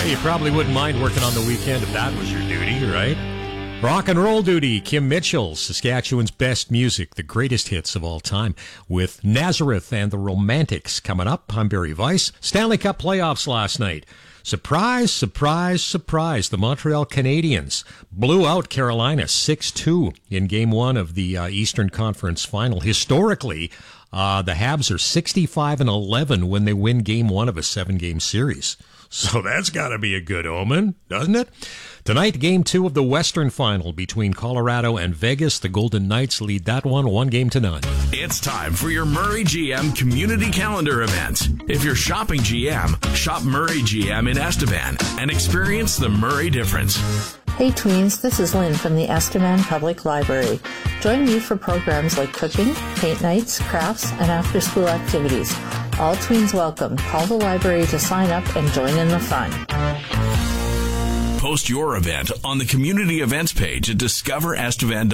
You probably wouldn't mind working on the weekend if that was your duty, right? Rock and roll duty. Kim Mitchell, Saskatchewan's best music, the greatest hits of all time, with Nazareth and the Romantics coming up. I'm Barry Weiss. Stanley Cup playoffs last night. Surprise, surprise, surprise. The Montreal Canadiens blew out Carolina 6-2 in Game 1 of the Eastern Conference Final. Historically, the Habs are 65-11 when they win Game 1 of a 7-game series. So that's got to be a good omen, doesn't it? Tonight, Game 2 of the Western Final between Colorado and Vegas. The Golden Knights lead that one 1-0. It's time for your Murray GM Community Calendar event. If you're shopping GM, shop Murray GM in Estevan and experience the Murray difference. Hey tweens, this is Lynn from the Estevan Public Library. Join me for programs like cooking, paint nights, crafts, and after-school activities. All tweens welcome. Call the library to sign up and join in the fun. Post your event on the community events page at discoverestevan.com.